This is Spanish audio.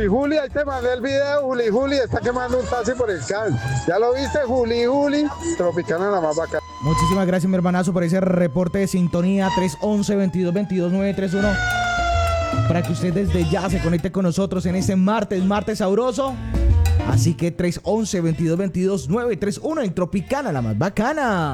Juli, ahí te mandé el video, Juli, está quemando un taxi por el CAN. ¿Ya lo viste, Juli? Tropicana la más bacana. Muchísimas gracias, mi hermanazo, por ese reporte de sintonía. 311-2222-931. Para que usted desde ya se conecte con nosotros en este martes sabroso. Así que 311-2222-931 en Tropicana, la más bacana.